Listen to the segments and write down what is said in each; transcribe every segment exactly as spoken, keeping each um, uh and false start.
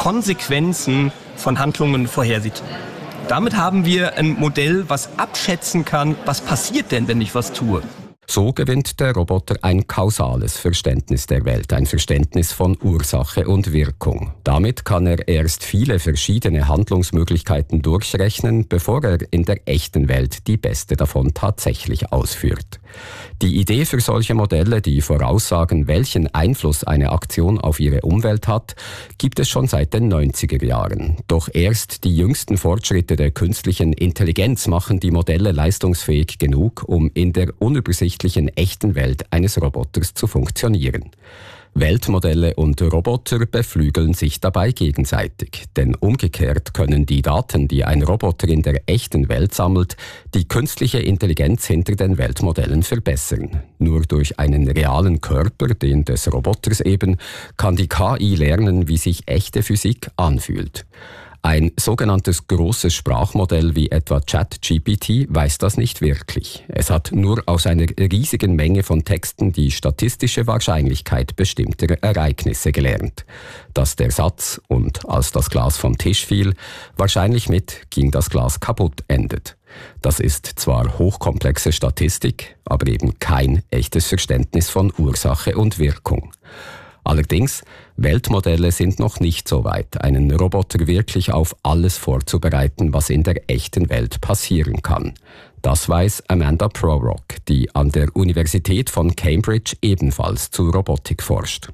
Konsequenzen von Handlungen vorhersieht. Damit haben wir ein Modell, was abschätzen kann, was passiert denn, wenn ich was tue. So gewinnt der Roboter ein kausales Verständnis der Welt, ein Verständnis von Ursache und Wirkung. Damit kann er erst viele verschiedene Handlungsmöglichkeiten durchrechnen, bevor er in der echten Welt die beste davon tatsächlich ausführt. Die Idee für solche Modelle, die voraussagen, welchen Einfluss eine Aktion auf ihre Umwelt hat, gibt es schon seit den neunziger Jahren. Doch erst die jüngsten Fortschritte der künstlichen Intelligenz machen die Modelle leistungsfähig genug, um in der unübersichtlichen echten Welt eines Roboters zu funktionieren. Weltmodelle und Roboter beflügeln sich dabei gegenseitig, denn umgekehrt können die Daten, die ein Roboter in der echten Welt sammelt, die künstliche Intelligenz hinter den Weltmodellen verbessern. Nur durch einen realen Körper, den des Roboters eben, kann die K I lernen, wie sich echte Physik anfühlt. Ein sogenanntes großes Sprachmodell wie etwa ChatGPT weiß das nicht wirklich. Es hat nur aus einer riesigen Menge von Texten die statistische Wahrscheinlichkeit bestimmter Ereignisse gelernt. Dass der Satz „und als das Glas vom Tisch fiel" wahrscheinlich mit „ging das Glas kaputt" endet. Das ist zwar hochkomplexe Statistik, aber eben kein echtes Verständnis von Ursache und Wirkung. Allerdings, Weltmodelle sind noch nicht so weit, einen Roboter wirklich auf alles vorzubereiten, was in der echten Welt passieren kann. Das weiß Amanda Prorock, die an der Universität von Cambridge ebenfalls zu Robotik forscht.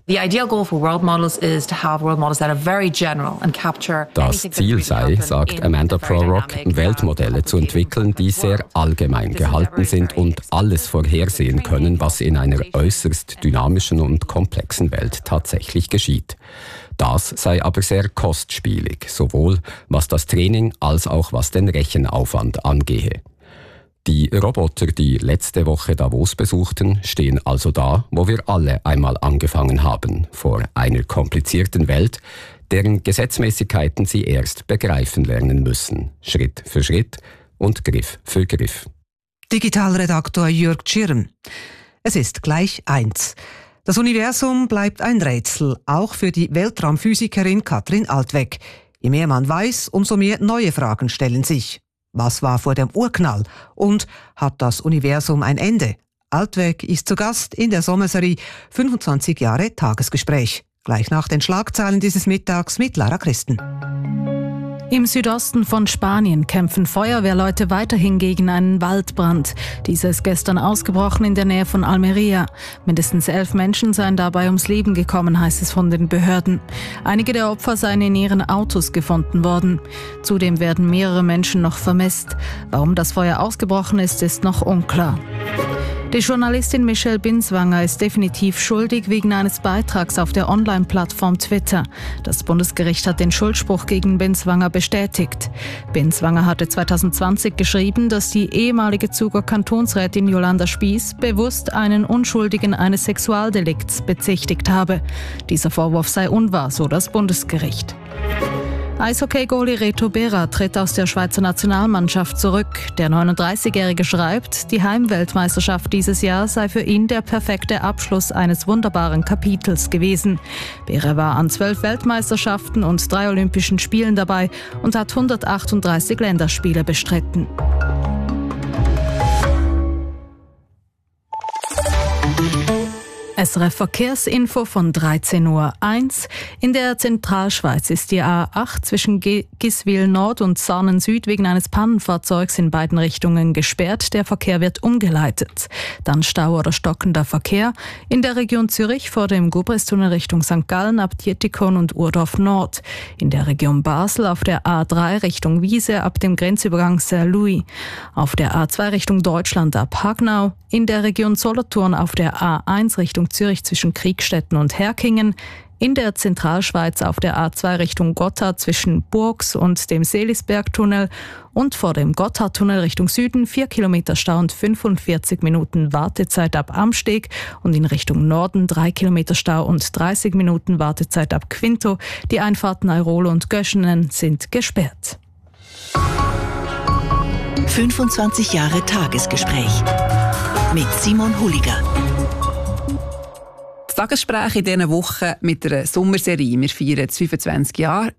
Das Ziel sei, sagt Amanda Prorock, Weltmodelle zu entwickeln, die sehr allgemein gehalten sind und alles vorhersehen können, was in einer äußerst dynamischen und komplexen Welt tatsächlich geschieht. Das sei aber sehr kostspielig, sowohl was das Training als auch was den Rechenaufwand angehe. Die Roboter, die letzte Woche Davos besuchten, stehen also da, wo wir alle einmal angefangen haben, vor einer komplizierten Welt, deren Gesetzmäßigkeiten sie erst begreifen lernen müssen, Schritt für Schritt und Griff für Griff. Digitalredaktor Jörg Tschirm. Es ist gleich eins. Das Universum bleibt ein Rätsel, auch für die Weltraumphysikerin Katrin Altwegg. Je mehr man weiß, umso mehr neue Fragen stellen sich. Was war vor dem Urknall? Und hat das Universum ein Ende? Altwegg ist zu Gast in der Sommerserie fünfundzwanzig Jahre Tagesgespräch. Gleich nach den Schlagzeilen dieses Mittags mit Lara Christen. Im Südosten von Spanien kämpfen Feuerwehrleute weiterhin gegen einen Waldbrand. Dieser ist gestern ausgebrochen in der Nähe von Almería. Mindestens elf Menschen seien dabei ums Leben gekommen, heißt es von den Behörden. Einige der Opfer seien in ihren Autos gefunden worden. Zudem werden mehrere Menschen noch vermisst. Warum das Feuer ausgebrochen ist, ist noch unklar. Die Journalistin Michelle Binswanger ist definitiv schuldig wegen eines Beitrags auf der Online-Plattform Twitter. Das Bundesgericht hat den Schuldspruch gegen Binswanger bestätigt. Binswanger hatte zwanzig zwanzig geschrieben, dass die ehemalige Zuger Kantonsrätin Jolanda Spies bewusst einen Unschuldigen eines Sexualdelikts bezichtigt habe. Dieser Vorwurf sei unwahr, so das Bundesgericht. Eishockey-Goalie Reto Berra tritt aus der Schweizer Nationalmannschaft zurück. Der neununddreißigjährige schreibt, die Heimweltmeisterschaft dieses Jahr sei für ihn der perfekte Abschluss eines wunderbaren Kapitels gewesen. Berra war an zwölf Weltmeisterschaften und drei Olympischen Spielen dabei und hat hundertachtunddreißig Länderspiele bestritten. S R F Verkehrsinfo von dreizehn Uhr eins. In der Zentralschweiz ist die A acht zwischen Giswil Nord und Sarnen Süd wegen eines Pannenfahrzeugs in beiden Richtungen gesperrt. Der Verkehr wird umgeleitet. Dann Stau oder stockender Verkehr in der Region Zürich vor dem Gubristunnel Richtung Sankt Gallen ab Dietikon und Urdorf Nord. In der Region Basel auf der A drei Richtung Wiese ab dem Grenzübergang Saint-Louis. Auf der A zwei Richtung Deutschland ab Hagnau. In der Region Solothurn auf der A eins Richtung Zürich zwischen Kriegstetten und Herkingen, in der Zentralschweiz auf der A zwei Richtung Gotthard zwischen Burgs und dem Seelisbergtunnel und vor dem Gotthardtunnel Richtung Süden vier Kilometer Stau und fünfundvierzig Minuten Wartezeit ab Amsteg und in Richtung Norden drei Kilometer Stau und dreißig Minuten Wartezeit ab Quinto. Die Einfahrten Airolo und Göschenen sind gesperrt. fünfundzwanzig Jahre Tagesgespräch mit Simon Huliger. Das Tagesgespräch in dieser Woche mit einer Sommerserie. Wir feiern jetzt fünfundzwanzig Jahre